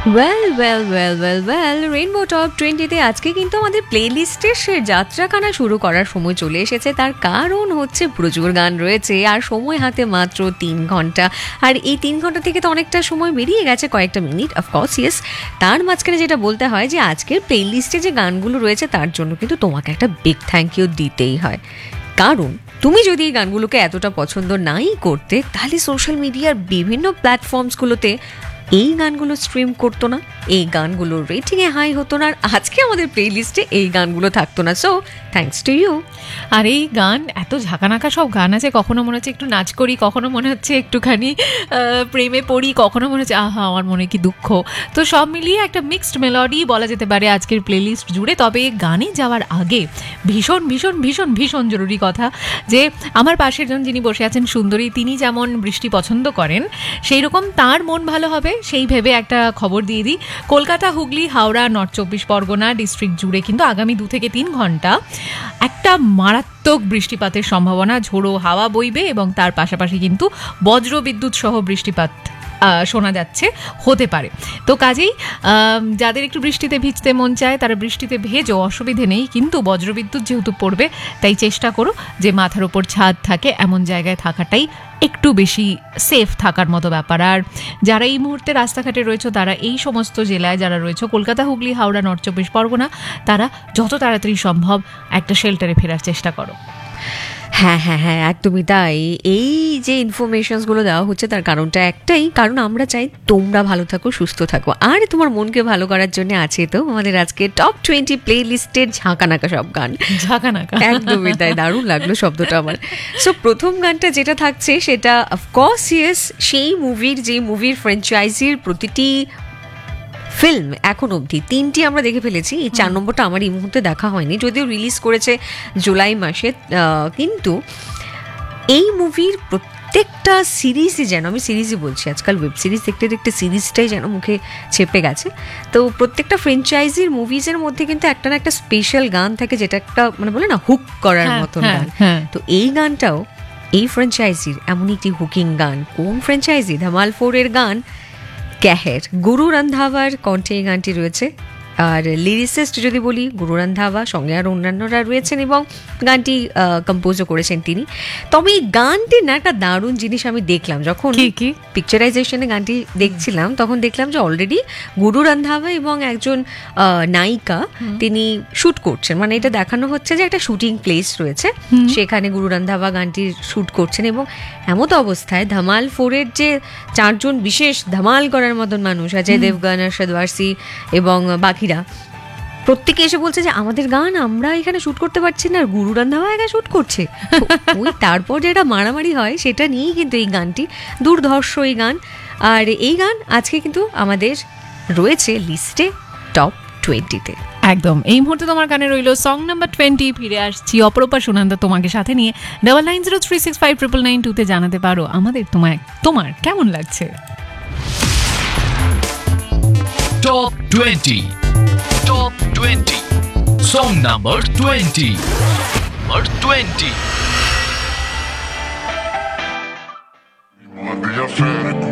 Well rainbow top 20-তে আজকে কিন্তু আমাদের প্লেলিস্টের সে যাত্রাখানা শুরু করার সময় চলে এসেছে। তার কারণ হচ্ছে প্রচুর গান রয়েছে আর সময় হাতে মাত্র 3 ঘন্টা। আর এই 3 ঘন্টা থেকে তো অনেকটা সময় বেরিয়ে গেছে, কয়েকটা মিনিট অফকোর্স ইয়েস। তার মাঝখানে যেটা বলতে হয় যে আজকের প্লেলিস্টে যে গানগুলো রয়েছে তার জন্য কিন্তু তোমাকে একটা বিগ থ্যাংক ইউ দিতেই হয়। কারণ তুমি যদি এই গানগুলোকে এতটা পছন্দ নাই করতে, তাহলে সোশ্যাল মিডিয়ার বিভিন্ন প্ল্যাটফর্মসগুলোতে এই গানগুলো স্ট্রিম করতো না, এই গানগুলোর রেটিংয়ে হাই হতো না, আর আজকে আমাদের প্লেলিস্টে এই গানগুলো থাকতো না। So thanks to you. আর এই গান এত ঝাঁকানাকা সব গান আছে, কখনো মনে হচ্ছে একটু নাচ করি, কখনো মনে হচ্ছে একটুখানি প্রেমে পড়ি, কখনো মনে হচ্ছে আহা আমার মনে কি দুঃখ। তো সব মিলিয়ে একটা মিক্সড মেলোডি বলা যেতে পারে আজকের প্লেলিস্ট জুড়ে। তবে গানে যাওয়ার আগে ভীষণ ভীষণ ভীষণ ভীষণ জরুরি কথা যে আমার পাশের জন যিনি বসে আছেন সুন্দরী, তিনি যেমন বৃষ্টি পছন্দ করেন সেই রকম তার মন ভালো হবে সেই ভেবে একটা খবর দিয়ে দিই। কলকাতা, হুগলি, হাওড়া, নর্থ 24 পরগনা ডিস্ট্রিক্ট জুড়ে কিন্তু আগামী 2 থেকে 3 ঘন্টা একটা মারাত্মক বৃষ্টিপাতের সম্ভাবনা, ঝোড়ো হাওয়া বইবে এবং তার পাশাপাশি কিন্তু বজ্রবিদ্যুৎ সহ বৃষ্টিপাত শোনা যাচ্ছে, হতে পারে। তো কাজেই যাদের একটু বৃষ্টিতে ভিজতে মন চায় তারা বৃষ্টিতে ভেজো, অসুবিধে নেই, কিন্তু বজ্রবিদ্যুৎ যেহেতু পড়বে তাই চেষ্টা করো যে মাথার ওপর ছাদ থাকে এমন জায়গায় থাকাটাই একটু বেশি সেফ থাকার মতো ব্যাপার। আর যারা এই মুহূর্তে রাস্তাঘাটে রয়েছে তারা এই সমস্ত জেলায় যারা রয়েছে কলকাতা, হুগলি, হাওড়া, নর্থ 24 পরগনা, তারা যত তাড়াতাড়ি সম্ভব একটা শেল্টারে ফেরার চেষ্টা করো। হ্যাঁ হ্যাঁ হ্যাঁ, একদমই তাই। এই যে ইনফরমেশনসগুলো দেওয়া হচ্ছে তার কারণটা একটাই, কারণ আমরা চাই তোমরা ভালো থাকো, সুস্থ থাকো, আর তোমার মনকে ভালো করার জন্য আছে তো আমাদের আজকে টপ 20 প্লে লিস্টের ঝাঁকানাকা সব গান। ঝাঁকানাকা, একদমই তাই, দারুণ লাগলো শব্দটা আমার। সো প্রথম গানটা যেটা থাকছে সেটা অফকোর্স ইয়েস সেই মুভির, যে মুভির ফ্র্যাঞ্চাইজির প্রতিটি ফিল্ম এখন অবধি 3টি আমরা দেখে ফেলেছি। এই 4 নম্বরটা আমার এই মুহূর্তে দেখা হয়নি, যদিও রিলিজ করেছে জুলাই মাসে, কিন্তু এই মুভির প্রত্যেকটা সিরিজই যেন, আমি সিরিজই বলছি, আজকাল ওয়েব সিরিজ দেখতে দেখতে সিরিজটাই যেন মুখে চেপে গেছে। তো প্রত্যেকটা ফ্র্যাঞ্চাইজির মুভিজের মধ্যে কিন্তু একটা না একটা স্পেশাল গান থাকে, যেটা একটা মানে বলে না হুক করার মতন গান। তো এই গানটাও এই ফ্র্যাঞ্চাইজির এমন একটি হুকিং গান। কোন ফ্র্যাঞ্চাইজি? ধামাল 4-এর গান ক্যাহের, গুরু রন্ধাওয়ার কণ্ঠে এই গানটি রয়েছে। আর লিরিসিস্ট যদি বলি গুরু রন্ধাওয়া, সঙ্গে আর অন্যান্যরা রয়েছেন এবং গানটি কম্পোজও করেছেন তিনি। তবে এই গানটি না একটা দারুণ জিনিস আমি দেখলাম যখন পিকচারাইজেশনে গানটি দেখছিলাম, তখন দেখলাম যে অলরেডি গুরু রন্ধাওয়া এবং একজন নায়িকা তিনি শ্যুট করছেন, মানে এটা দেখানো হচ্ছে যে একটা শুটিং প্লেস রয়েছে, সেখানে গুরু রন্ধাওয়া গানটি শ্যুট করছেন। এবং এমত অবস্থায় ধামাল 4-এর যে 4 জন বিশেষ ধামাল করার মতন মানুষ, অজয় দেবগন, আরশাদ ওয়ারসি এবং বাকিরা, প্রত্যেকে এসে বলছে যে আমাদের গান আমরা এখানে শুট করতে পারছি না, আর গুরু রন্ধাওয়া একা শুট করছে। ওই তারপর যেটা মারামারি হয় সেটা নিয়েই কিন্তু এই গানটি, দুর্ধর্ষ এই গান। আর এই গান আজকে কিন্তু আমাদের রয়েছে লিস্টে টপ 20-তে। একদম এই মুহূর্তে তোমার কানে রইল সং নাম্বার 20। ফিরে আসছি অপরূপা সুনন্দা তোমাকে সাথে নিয়ে। 9903659992 জানাতে পারো আমাদের তোমার কেমন লাগছে। Top 20 Song number 20 Number 20 Hadi affären